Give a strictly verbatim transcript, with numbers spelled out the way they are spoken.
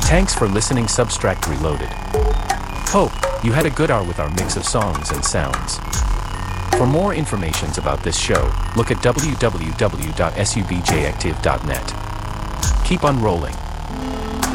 Thanks for listening. Substract Reloaded. Hope you had a good hour with our mix of songs and sounds. For more information about this show, look at w w w dot subjactive dot net. Keep on rolling.